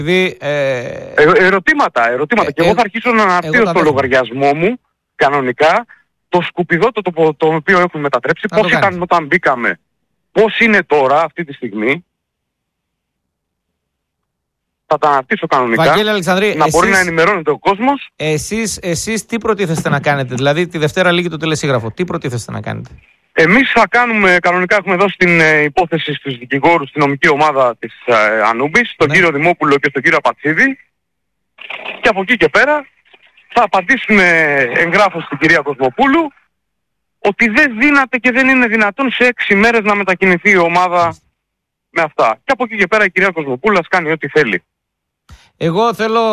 Ερωτήματα. Και εγώ θα αρχίσω να αναρτήσω στο λογαριασμό μου κανονικά το σκουπιδό το οποίο έχουν μετατρέψει. Πώς ήταν όταν μπήκαμε, πώς είναι τώρα αυτή τη στιγμή. Θα τα αναρτήσω κανονικά. Βαγγέλη Αλεξανδρή, να μπορεί να ενημερώνεται ο κόσμος. Εσείς τι προτίθεστε να κάνετε? Δηλαδή τη Δευτέρα λήγει το τελεσίγραφο. Τι προτίθεστε να κάνετε? Εμείς θα κάνουμε, κανονικά έχουμε δώσει την υπόθεση στους δικηγόρους, στην νομική ομάδα της Ανούμπης, τον κύριο Δημόπουλο και τον κύριο Απατσίδη, και από εκεί και πέρα θα απαντήσουμε εγγράφος στην κυρία Κοσμοπούλου ότι δεν δύναται και δεν είναι δυνατόν σε 6 μέρες να μετακινηθεί η ομάδα με αυτά. Και από εκεί και πέρα η κυρία Κοσμοπούλου ας κάνει ό,τι θέλει. Εγώ θέλω...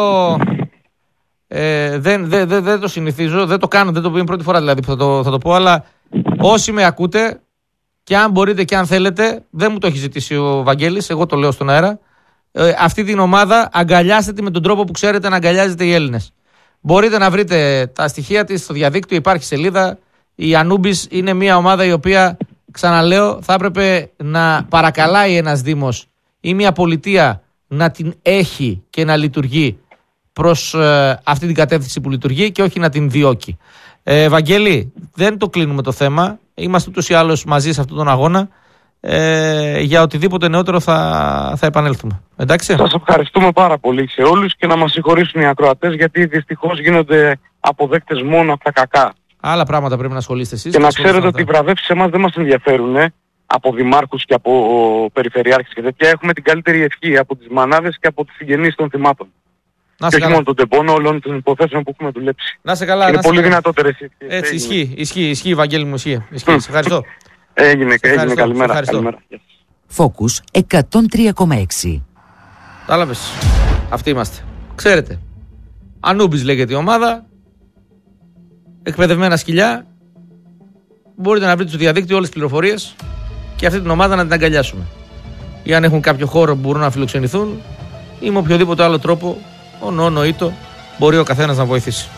δεν το συνηθίζω, δεν το κάνω, δεν το πω, είναι πρώτη φορά δηλαδή που θα το πω, αλλά όσοι με ακούτε και αν μπορείτε και αν θέλετε, δεν μου το έχει ζητήσει ο Βαγγέλης, εγώ το λέω στον αέρα, αυτή την ομάδα αγκαλιάστε τη με τον τρόπο που ξέρετε να αγκαλιάζετε οι Έλληνες. Μπορείτε να βρείτε τα στοιχεία της στο διαδίκτυο, υπάρχει σελίδα. Η Ανούμπης είναι μια ομάδα η οποία, ξαναλέω, θα έπρεπε να παρακαλάει ένας δήμος ή μια πολιτεία να την έχει και να λειτουργεί προς αυτή την κατεύθυνση που λειτουργεί και όχι να την διώκει. Βαγγέλη, δεν το κλείνουμε το θέμα. Είμαστε ούτως ή άλλως μαζί σε αυτόν τον αγώνα. Για οτιδήποτε νεότερο θα επανέλθουμε. Εντάξει. Σας ευχαριστούμε πάρα πολύ σε όλους και να μας συγχωρήσουν οι ακροατές, γιατί δυστυχώς γίνονται αποδέκτες μόνο από τα κακά. Άλλα πράγματα πρέπει να ασχολείστε εσείς. Και να ξέρετε ότι οι βραβεύσεις εμάς δεν μας ενδιαφέρουν από δημάρχους και από περιφερειάρχες και τέτοια. Έχουμε την καλύτερη ευχή από τις μανάδες και από τους συγγενείς των θυμάτων. Και όχι μόνο τον τεμπόνο, όλων των υποθέσεων που έχουμε δουλέψει. Να σε καλά. Είναι πολύ δυνατότερες. Έτσι, ισχύει, Βαγγέλη μου, ισχύει. Σε ευχαριστώ. Έγινε, καλημέρα. Focus 103,6. Κατάλαβες. Αυτοί είμαστε. Ξέρετε. Ανούμπης λέγεται η ομάδα. Εκπαιδευμένα σκυλιά. Μπορείτε να βρείτε στο διαδίκτυο όλες τις πληροφορίες και αυτή την ομάδα να την αγκαλιάσουμε. Ή αν έχουν κάποιο χώρο που μπορούν να φιλοξενηθούν ή με οποιοδήποτε άλλο τρόπο, μπορεί ο καθένας να βοηθήσει.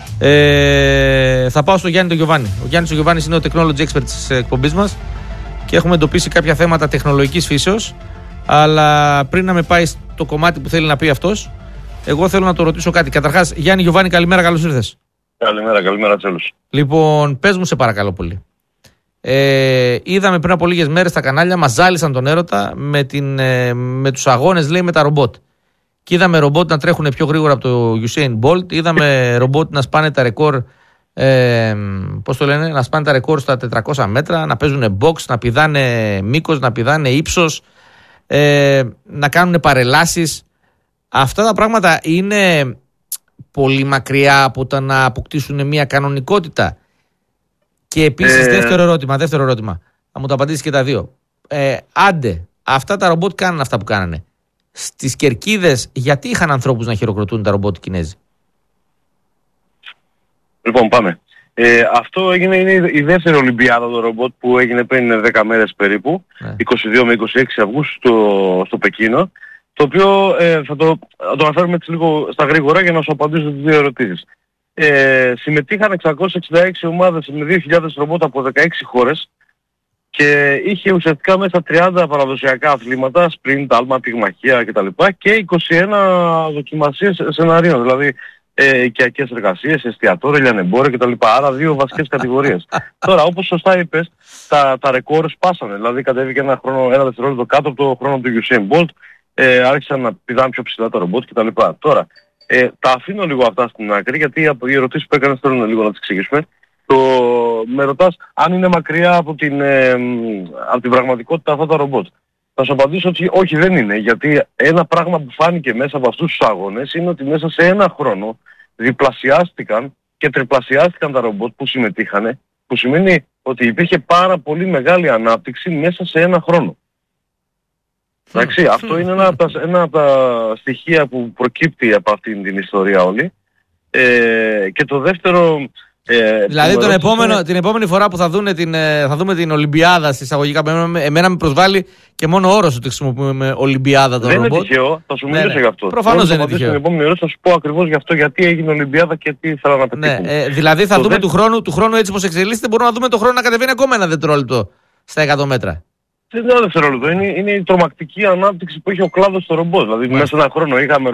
Θα πάω στο Γιάννη τον Γιωβάνη. Ο Γιάννης ο Γιωβάνης είναι ο technology expert της εκπομπής μας και έχουμε εντοπίσει κάποια θέματα τεχνολογικής φύσεως. Αλλά πριν να με πάει στο κομμάτι που θέλει να πει αυτός, εγώ θέλω να το ρωτήσω κάτι. Καταρχάς, Γιάννη Γιωβάνη, καλημέρα, καλώς ήρθες. Καλημέρα σε όλους. Λοιπόν, πες μου σε παρακαλώ πολύ. Είδαμε πριν από λίγες μέρες στα κανάλια, μας ζάλισαν τον έρωτα με τους αγώνες, λέει, με τα ρομπότ. Και είδαμε ρομπότ να τρέχουν πιο γρήγορα από το Usain Bolt. Είδαμε ρομπότ να σπάνε τα ρεκόρ, να σπάνε τα ρεκόρ στα 400 μέτρα, να παίζουν box, να πηδάνε μήκος, να πηδάνε ύψος, να κάνουν παρελάσεις. Αυτά τα πράγματα είναι πολύ μακριά από το να αποκτήσουν μια κανονικότητα. Και επίσης, δεύτερο ερώτημα. Θα μου το απαντήσεις και τα δύο. Άντε, αυτά τα ρομπότ κάνουν αυτά που κάνανε. Στις Κερκίδες, γιατί είχαν ανθρώπους να χειροκροτούν τα ρομπότ οι Κινέζοι? Λοιπόν, πάμε. Αυτό είναι η δεύτερη Ολυμπιάδα των ρομπότ που έγινε πριν 10 μέρες περίπου, 22 με 26 Αυγούστου στο Πεκίνο, το οποίο θα το αναφέρουμε έτσι λίγο στα γρήγορα για να σου απαντήσω τις δύο ερωτήσεις. Συμμετείχαν 666 ομάδες με 2.000 ρομπότ από 16 χώρες και είχε ουσιαστικά μέσα 30 παραδοσιακά αθλήματα, sprint, άλμα, πυγμαχία κτλ. Και 21 δοκιμασίες σεναρίων, δηλαδή οικιακές εργασίες, εστιατόρια, λιανεμπόρια κτλ. Άρα 2 βασικές κατηγορίες. Τώρα, όπως σωστά είπες, τα ρεκόρ σπάσανε. Δηλαδή κατέβηκε ένα δευτερόλεπτο κάτω από το χρόνο του Usain Bolt, άρχισαν να πηδάνε πιο ψηλά τα ρομπότ κτλ. Τώρα, τα αφήνω λίγο αυτά στην άκρη, γιατί οι ερωτήσεις που έκανες θέλουν λίγο να τις εξηγήσουμε. Με ρωτάς αν είναι μακριά από την πραγματικότητα αυτά τα ρομπότ. Θα σου απαντήσω ότι όχι, δεν είναι, γιατί ένα πράγμα που φάνηκε μέσα από αυτούς τους αγώνες είναι ότι μέσα σε ένα χρόνο διπλασιάστηκαν και τριπλασιάστηκαν τα ρομπότ που συμμετείχανε, που σημαίνει ότι υπήρχε πάρα πολύ μεγάλη ανάπτυξη μέσα σε ένα χρόνο. Εντάξει, αυτό είναι ένα από τα στοιχεία που προκύπτει από αυτήν την ιστορία όλη. Και το δεύτερο... δηλαδή την επόμενη φορά που θα δούμε την Ολυμπιάδα στις εισαγωγικά, εμένα με προσβάλλει και μόνο όρος ότι χρησιμοποιούμε Ολυμπιάδα των ρομπότ. Δεν είναι τυχαίο, θα σου μιλήσω γι' αυτό. Προφανώς δεν είναι τυχαίο. Στην επόμενη ερώτηση θα σου πω ακριβώς γι' αυτό, γιατί έγινε Ολυμπιάδα και τι ήθελα να πετύχουμε. Δηλαδή θα δούμε του χρόνου έτσι πως εξελίσσεται, μπορούμε να δούμε το χρόνο να κατεβαίνει ακόμα ένα δευτερόλεπτο στα 100 μέτρα. Δεν είναι δευτερόλεπτο. Είναι η τρομακτική ανάπτυξη που έχει ο κλάδος στο ρομπότ. Δηλαδή μέσα σε ένα χρόνο είχαμε